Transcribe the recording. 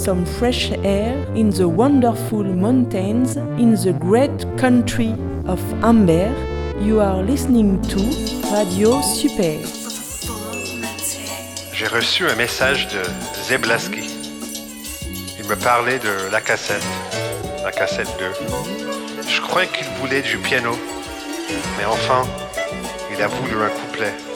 some fresh air in the wonderful mountains in the great country of Amber. You are listening to Radio Super. J'ai reçu un message de Zeblaski. Il me parlait de la cassette 2. Je crois qu'il voulait du piano, mais enfin, il a voulu un couplet.